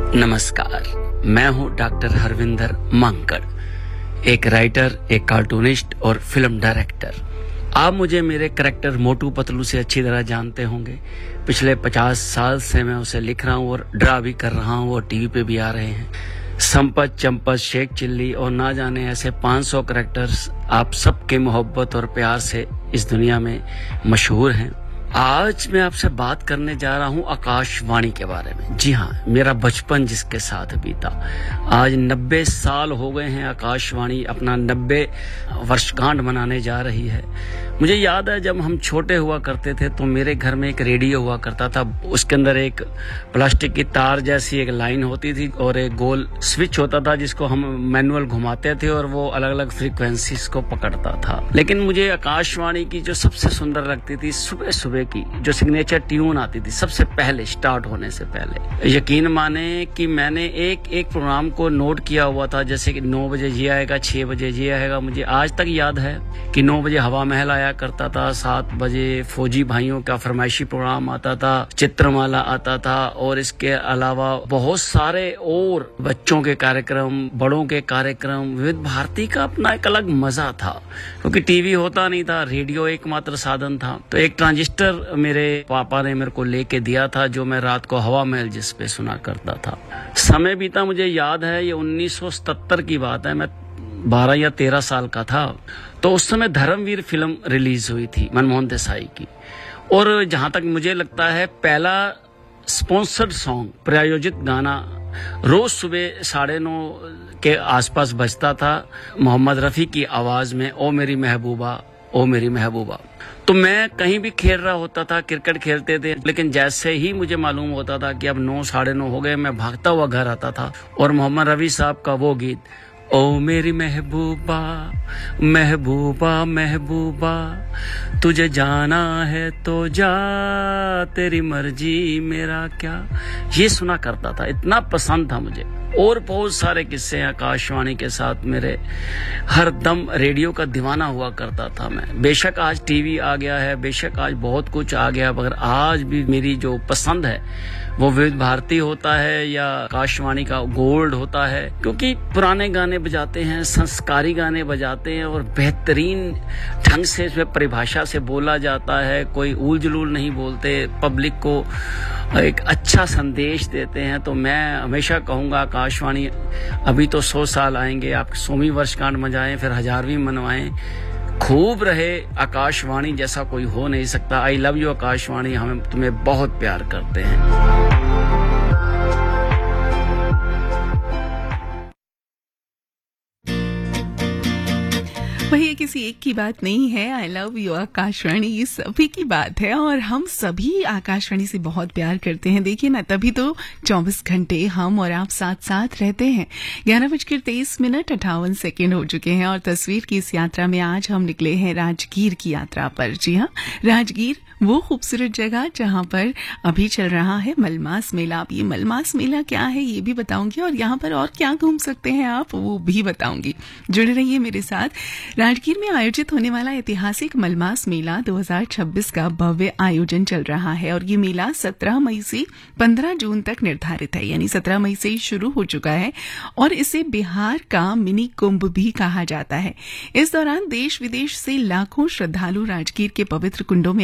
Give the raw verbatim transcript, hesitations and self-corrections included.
नमस्कार, मैं हूं डॉक्टर हरविंदर मांकड़, एक राइटर, एक कार्टूनिस्ट और फिल्म डायरेक्टर। आप मुझे मेरे करैक्टर मोटू पतलू से अच्छी तरह जानते होंगे। पिछले पचास साल से मैं उसे लिख रहा हूं और ड्रा भी कर रहा हूं और टीवी पे भी आ रहे हैं। संपत, चंपत, शेख चिल्ली और ना जाने ऐसे पाँच सौ करैक्टर्स आप सबके मोहब्बत और प्यार से इस दुनिया में मशहूर हैं। आज मैं आपसे बात करने जा रहा हूं आकाशवाणी के बारे में। जी हाँ, मेरा बचपन जिसके साथ बीता। आज नब्बे साल हो गए हैं, आकाशवाणी अपना नब्बे वर्षगांठ मनाने जा रही है। मुझे याद है जब हम छोटे हुआ करते थे तो मेरे घर में एक रेडियो हुआ करता था। उसके अंदर एक प्लास्टिक की तार जैसी एक लाइन होती थी और एक गोल स्विच होता था जिसको हम मैनुअल घुमाते थे और वो अलग अलग फ्रीक्वेंसीज को पकड़ता था। लेकिन मुझे आकाशवाणी की जो सबसे सुंदर लगती थी, सुबह सुबह की जो सिग्नेचर ट्यून आती थी सबसे पहले, स्टार्ट होने से पहले, यकीन माने कि मैंने एक एक प्रोग्राम को नोट किया हुआ था। जैसे कि नौ बजे ये आएगा, छह बजे ये आएगा। मुझे आज तक याद है कि नौ बजे हवा महल आया करता था, सात बजे फौजी भाइयों का फरमाइशी प्रोग्राम आता था, चित्रमाला आता था और इसके अलावा बहुत सारे और बच्चों के कार्यक्रम, बड़ों के कार्यक्रम। विविध भारती का अपना एक अलग मजा था क्योंकि टीवी होता नहीं था, रेडियो एकमात्र साधन था। तो एक ट्रांजिस्टर मेरे पापा ने मेरे को लेके दिया था जो मैं रात को हवा महल जिस पे सुना करता था। समय बीता, मुझे याद है ये उन्नीस सौ सतहत्तर की बात है, मैं बारह या तेरह साल का था। तो उस समय धर्मवीर फिल्म रिलीज हुई थी मनमोहन देसाई की, और जहां तक मुझे लगता है पहला स्पॉन्सर्ड सॉन्ग, प्रायोजित गाना रोज सुबह साढ़े नौ के आसपास बजता था मोहम्मद रफी की आवाज में, ओ मेरी महबूबा, ओ मेरी महबूबा। तो मैं कहीं भी खेल रहा होता था, क्रिकेट खेलते थे, लेकिन जैसे ही मुझे मालूम होता था कि अब नौ साढ़े नौ हो गए, मैं भागता हुआ घर आता था और मोहम्मद रफी साहब का वो गीत, ओ मेरी महबूबा, महबूबा, महबूबा, तुझे जाना है तो जा, तेरी मर्जी मेरा क्या, ये सुना करता था। इतना पसंद था मुझे। और बहुत सारे किस्से हैं आकाशवाणी के साथ मेरे। हर दम रेडियो का दीवाना हुआ करता था मैं। बेशक आज टीवी आ गया है, बेशक आज बहुत कुछ आ गया, मगर आज भी मेरी जो पसंद है वो विविध भारती होता है या आकाशवाणी का गोल्ड होता है, क्योंकि पुराने गाने बजाते हैं, संस्कारी गाने बजाते हैं और बेहतरीन ढंग से इसमें परिभाषा से बोला जाता है। कोई ऊल जुलूल नहीं बोलते, पब्लिक को एक अच्छा संदेश देते हैं। तो मैं हमेशा कहूँगा आकाशवाणी अभी तो सौ साल आएंगे, आप सौवीं वर्षगांठ मनाएं, फिर हजारवीं मनवाएं, खूब रहे। आकाशवाणी जैसा कोई हो नहीं सकता। आई लव यू आकाशवाणी, हम तुम्हें बहुत प्यार करते हैं। वही किसी एक की बात नहीं है। आई लव यू आकाशवाणी, ये सभी की बात है और हम सभी आकाशवाणी से बहुत प्यार करते हैं। देखिए ना, तभी तो चौबीस घंटे हम और आप साथ साथ रहते हैं। ग्यारह बजकर तेईस मिनट अट्ठावन सेकेंड हो चुके हैं और तस्वीर की इस यात्रा में आज हम निकले हैं राजगीर की यात्रा पर। जी हाँ, राजगीर वो खूबसूरत जगह जहां पर अभी चल रहा है मलमास मेला। अब ये मलमास मेला क्या है ये भी बताऊंगी और यहाँ पर और क्या घूम सकते हैं आप वो भी बताऊंगी। जुड़े रहिए मेरे साथ। राजगीर में आयोजित होने वाला ऐतिहासिक मलमास मेला दो हज़ार छब्बीस का भव्य आयोजन चल रहा है और ये मेला सत्रह मई से पंद्रह जून तक निर्धारित है, यानी सत्रह मई से ही शुरू हो चुका है और इसे बिहार का मिनी कुंभ भी कहा जाता है। इस दौरान देश विदेश से लाखों श्रद्धालु राजगीर के पवित्र कुंडों में